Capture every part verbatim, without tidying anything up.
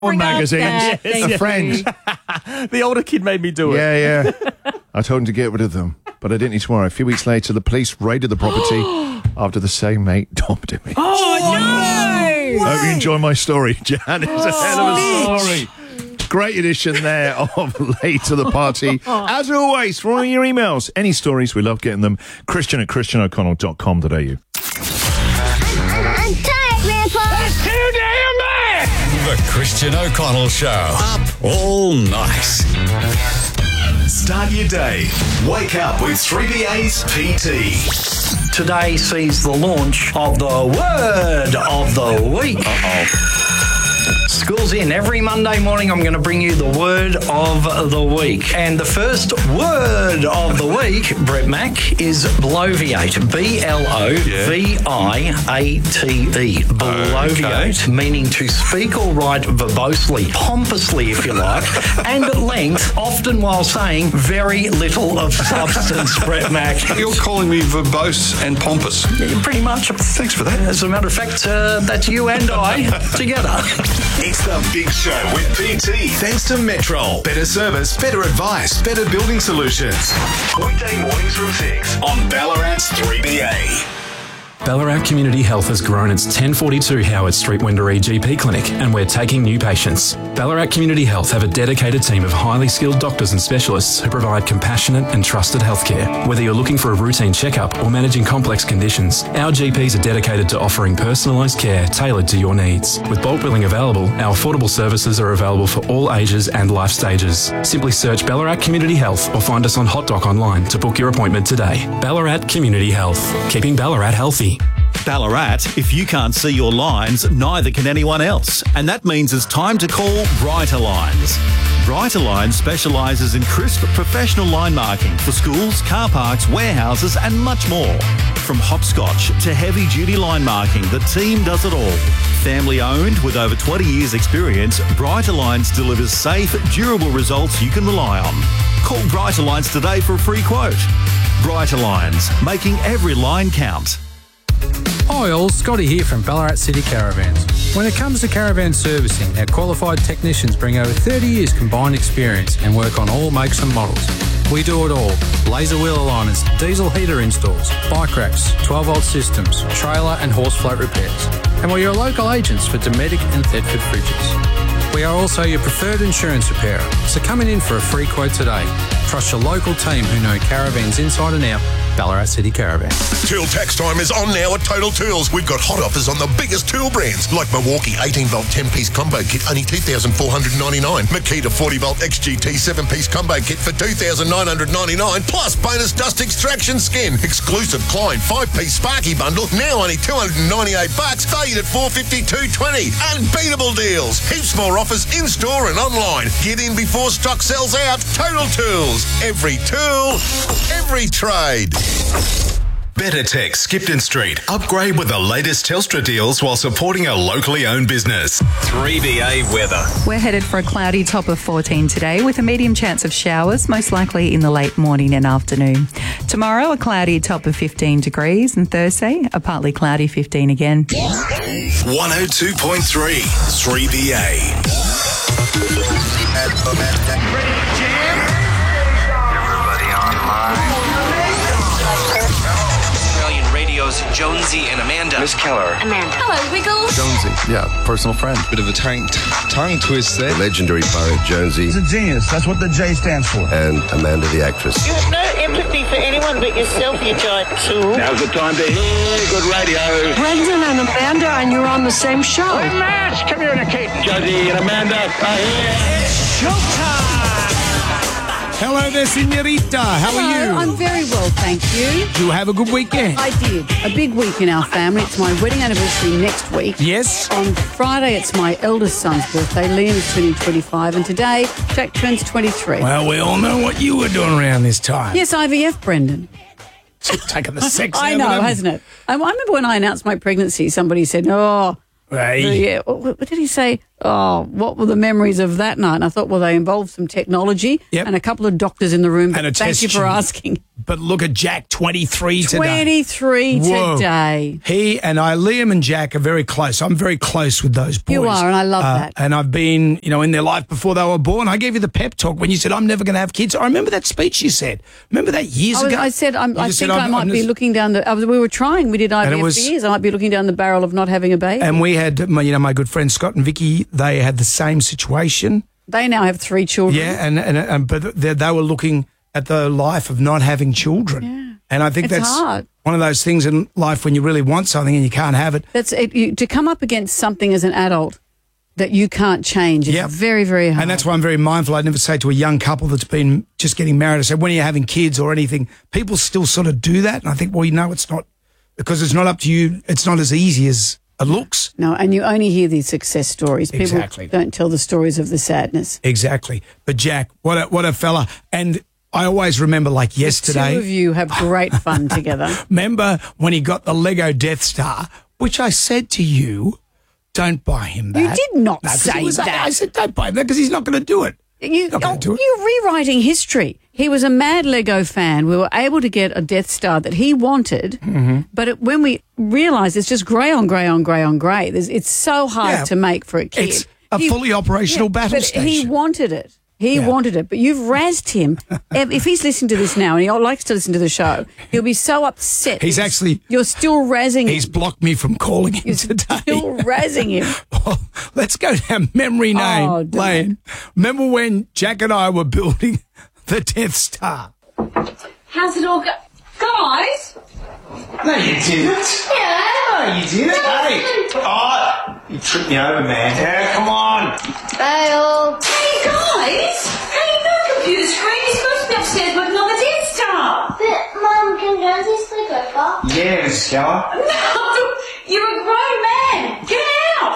Bring magazines. Yes, a friend. The older kid made me do it. Yeah, yeah. I told him to get rid of them, but I didn't need tomorrow. A few weeks later, the police raided the property after the same mate dumped me. Oh, no! I hope you enjoy my story, Jan. It's a hell of a story. Great edition there of Late to the Party. As always, for all your emails, any stories, we love getting them. Christian at christian o'connell dot com dot a u. I'm tired, Grandpa. That's too damn bad! The Christian O'Connell Show. Up all night. Start your day. Wake up with three B A's P T. Today sees the launch of the Word of the Week. Uh-oh. School's in. Every Monday morning I'm going to bring you the Word of the Week. And the first Word of the Week, Brett Mack, is bloviate. B L O V I A T E. Bloviate, okay. Meaning to speak or write verbosely, pompously if you like, and at length, often while saying very little of substance, Brett Mack. You're calling me verbose and pompous. Yeah, pretty much. Thanks for that. As a matter of fact, uh, that's you and I together. It's the Big Show with P T. Thanks to Metro. Better service, better advice, better building solutions. Weekday mornings from six on Ballarat's three B A. Ballarat Community Health has grown its ten forty-two Howard Street Wendouree G P clinic, and we're taking new patients. Ballarat Community Health have a dedicated team of highly skilled doctors and specialists who provide compassionate and trusted healthcare. Whether you're looking for a routine checkup or managing complex conditions, our G Ps are dedicated to offering personalised care tailored to your needs. With bulk billing available, our affordable services are available for all ages and life stages. Simply search Ballarat Community Health or find us on Hotdoc online to book your appointment today. Ballarat Community Health, keeping Ballarat healthy. Ballarat, if you can't see your lines, neither can anyone else. And that means it's time to call Brighter Lines. Brighter Lines specialises in crisp professional line marking for schools, car parks, warehouses and much more. From hopscotch to heavy-duty line marking, the team does it all. Family owned with over twenty years experience, Brighter Lines delivers safe, durable results you can rely on. Call Brighter Lines today for a free quote. Brighter Lines, making every line count. Hi all, Scotty here from Ballarat City Caravans. When it comes to caravan servicing, our qualified technicians bring over thirty years combined experience and work on all makes and models. We do it all. Laser wheel aligners, diesel heater installs, bike racks, twelve volt systems, trailer and horse float repairs. And we're your local agents for Dometic and Thetford fridges. We are also your preferred insurance repairer, so come in for a free quote today. Trust your local team who know caravans inside and out. Ballarat City Caravan. Tool tax time is on now at Total Tools. We've got hot offers on the biggest tool brands like Milwaukee eighteen volt ten piece combo kit, only two thousand four hundred ninety-nine dollars. Makita forty volt X G T seven piece combo kit for two thousand nine hundred ninety-nine dollars. Plus bonus dust extraction skin. Exclusive Klein five piece Sparky bundle, now only two hundred ninety-eight bucks, valued at four fifty-two twenty. Unbeatable deals. Heaps more offers in store and online. Get in before stock sells out. Total Tools. Every tool, every trade. Better Tech, Skipton Street. Upgrade with the latest Telstra deals while supporting a locally owned business. three B A weather. We're headed for a cloudy top of fourteen today with a medium chance of showers, most likely in the late morning and afternoon. Tomorrow, a cloudy top of fifteen degrees, and Thursday, a partly cloudy fifteen again. one oh two point three, three B A. Ready to jam? Everybody online. Radio's Jonesy and Amanda. Miss Keller. Amanda. Hello, Wiggles. Jonesy, yeah, personal friend. Bit of a tongue, tongue twister. Legendary poet Jonesy. He's a genius. That's what the J stands for. And Amanda, the actress. You have no empathy for anyone but yourself, you giant tool. Now's the time to hear good radio. Brendan and Amanda, and you're on the same show. We must communicate. Jonesy and Amanda are here. It's showtime. Hello there, senorita. How Hello, are you? I'm very well, thank you. Did you have a good weekend? I did. A big week in our family. It's my wedding anniversary next week. Yes. On Friday, it's my eldest son's birthday. Liam is turning twenty-five, and today, Jack turns twenty-three. Well, we all know what you were doing around this time. Yes, I V F, Brendan. Taking the sex I out know, of them. hasn't it? I remember when I announced my pregnancy, somebody said, oh, Hey. yeah, what did he say? Oh, what were the memories of that night? And I thought, well, they involved some technology Yep. and a couple of doctors in the room. And a Thank test you for tube. asking. But look at Jack, twenty-three today. twenty-three Whoa. today. He and I, Liam and Jack, are very close. I'm very close with those boys. You are, and I love Uh, that. And I've been, you know, in their life before they were born. I gave you the pep talk when you said, I'm never going to have kids. I remember that speech you said. Remember that years I, was, ago? I said, I'm, You I just think said, I I'm- might I'm be just- looking down the. I was, we were trying. We did I V And it F was- for years. I might be looking down the barrel of not having a baby. And we had, my, you know, my good friend Scott and Vicky, they had the same situation. They now have three children. Yeah, and, and, and but they, they were looking at the life of not having children. Yeah. And I think It's that's hard. one of those things in life when you really want something and you can't have it. That's it. You, to come up against something as an adult that you can't change is Yep. very, very hard. And that's why I'm very mindful. I never say to a young couple that's been just getting married, I say, when are you having kids or anything? People still sort of do that. And I think, well, you know, it's not, because it's not up to you. It's not as easy as it looks. No, and you only hear these success stories. People Exactly. don't tell the stories of the sadness. Exactly. But Jack, what a, what a fella. And I always remember like yesterday. The two of you have great fun together. Remember when he got the Lego Death Star, which I said to you, don't buy him that. You did not No, 'cause say it was- that. I said, don't buy him that because he's not going to do it. You, Not gonna oh, do it. you're rewriting history. He was a mad Lego fan. We were able to get a Death Star that he wanted, Mm-hmm. but it, when we realised it's just grey on grey on grey on grey, there's, it's so hard Yeah. to make for a kid. It's a fully operational battle but station. He wanted it. He Yeah. wanted it, but you've razzed him. if if he's listening to this now and he likes to listen to the show, he'll be so upset. He's that actually- You're still razzing He's him. blocked me from calling him You're today. still razzing him. Let's go down memory lane. Oh, don't. lane. Remember when Jack and I were building the Death Star? How's it all go? Guys? No, you didn't. Yeah. No, you didn't. Hey. Oh, you tripped me over, man. Yeah, come on. Fail. Hey, guys! Hey, no computer screen. You're supposed to be upstairs working on the Death Star. But, Mum, can Jonesy sleep over? Yeah, shower. No! You're a grown man. Get out!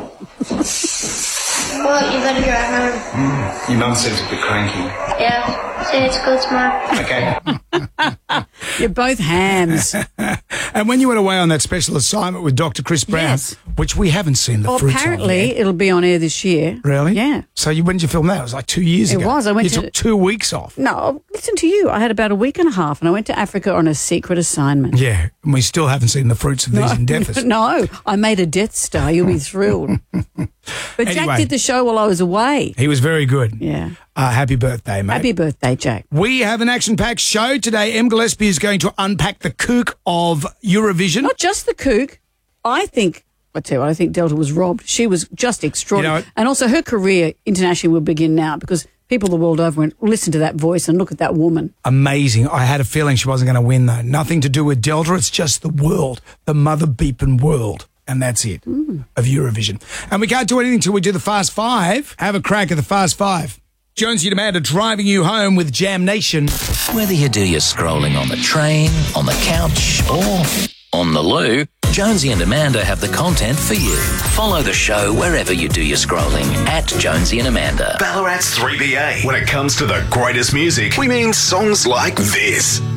Well, you better drive home. Mm, your mum seems a bit cranky. Yeah. See you at school tomorrow. Okay. You're both hams. And when you went away on that special assignment with Doctor Chris Brown, Yes. which we haven't seen the Well, fruits apparently of yet. it'll be on air this year. Really? Yeah. So you, when did you film that? It was like two years It ago. was. I went you to- took two weeks off. No, listen to you. I had about a week and a half, and I went to Africa on a secret assignment. Yeah, and we still haven't seen the fruits of these endeavours. No, I made a Death Star. You'll be thrilled. But Jack Anyway. did the show while I was away. He was very good. Yeah. Uh, happy birthday, mate. Happy birthday, Jack. We have an action-packed show today. Em Gillespie is going to unpack the kook of Eurovision. Not just the kook. I think, I tell you what, I think Delta was robbed. She was just extraordinary. You know, and also her career internationally will begin now because people the world over went, listen to that voice and look at that woman. Amazing. I had a feeling she wasn't going to win, though. Nothing to do with Delta. It's just the world, the mother beeping world. And that's it, Mm. of Eurovision. And we can't do anything until we do the Fast Five. Have a crack at the Fast Five. Jonesy and Amanda driving you home with Jam Nation. Whether you do your scrolling on the train, on the couch, or on the loo, Jonesy and Amanda have the content for you. Follow the show wherever you do your scrolling at Jonesy and Amanda. Ballarat's three B A. When it comes to the greatest music, we mean songs like this.